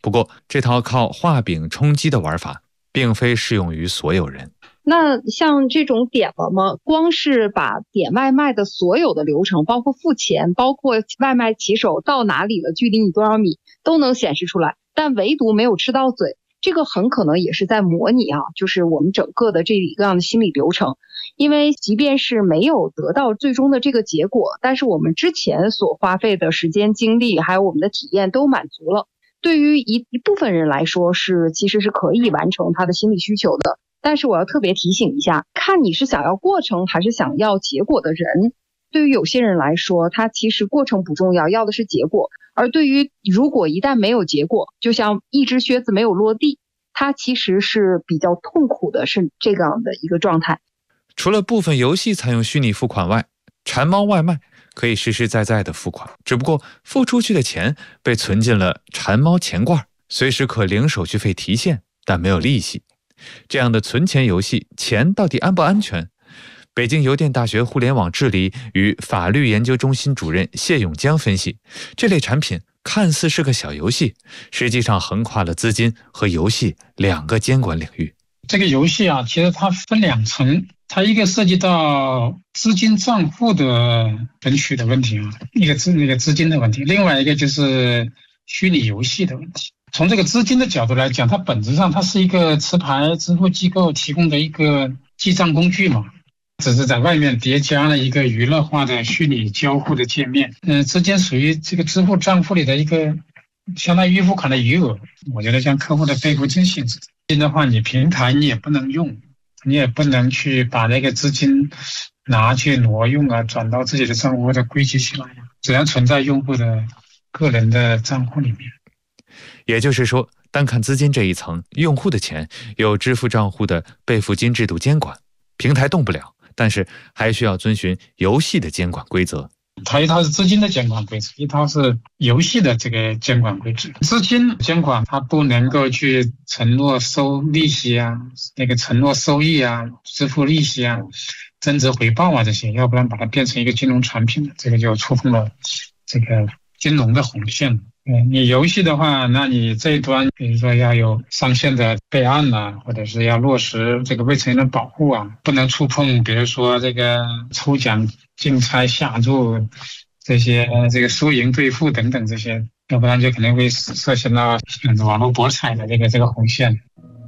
不过，这套靠画饼充饥的玩法，并非适用于所有人。 那像这种点了吗？光是把点外卖的所有的流程，包括付钱，包括外卖骑手到哪里了，距离你多少米，都能显示出来，但唯独没有吃到嘴。这个很可能也是在模拟就是我们整个的这一个样的心理流程。因为即便是没有得到最终的这个结果，但是我们之前所花费的时间精力还有我们的体验都满足了，对于一部分人来说其实是可以完成他的心理需求的。但是我要特别提醒一下，看你是想要过程还是想要结果的人。对于有些人来说，他其实过程不重要，要的是结果。而对于如果一旦没有结果，就像一只靴子没有落地，他其实是比较痛苦的，是这样的一个状态。 除了部分游戏采用虚拟付款外，馋猫外卖可以实实在在的付款，只不过付出去的钱被存进了馋猫钱罐，随时可零手续费提现，但没有利息。这样的存钱游戏，钱到底安不安全？北京邮电大学互联网治理与法律研究中心主任谢永江分析，这类产品看似是个小游戏，实际上横跨了资金和游戏两个监管领域。 这个游戏其实它分两层，它一个涉及到资金账户的存取的问题一个那个资金的问题，另外一个就是虚拟游戏的问题。从这个资金的角度来讲，它本质上它是一个持牌支付机构提供的一个记账工具嘛，只是在外面叠加了一个娱乐化的虚拟交互的界面。资金属于这个支付账户里的一个相当于预付款的余额，我觉得像客户的备付金性质。资金的话，你平台你也不能用，你也不能去把那个资金拿去挪用转到自己的账户或者归集起来，只要存在用户的个人的账户里面。 也就是说，单看资金这一层，用户的钱有支付账户的备付金制度监管，平台动不了，但是还需要遵循游戏的监管规则。 它一套是资金的监管规则，一套是游戏的这个监管规则。资金监管它不能够去承诺收利息那个承诺收益支付利息增值回报这些，要不然把它变成一个金融产品，这个就触碰了这个金融的红线。你游戏的话，那你这一端比如说要有上线的备案或者是要落实这个未成年人保护不能触碰比如说这个抽奖竞猜下注这些这个输赢兑付等等这些，要不然就可能会涉嫌到网络博彩的这个红线。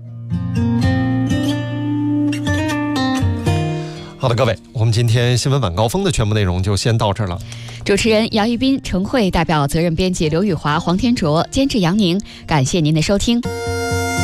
好的，各位，我们今天新闻晚高峰的全部内容就先到这儿了。 主持人杨玉斌、陈慧，代表责任编辑刘宇华、黄天卓，监制杨宁，感谢您的收听。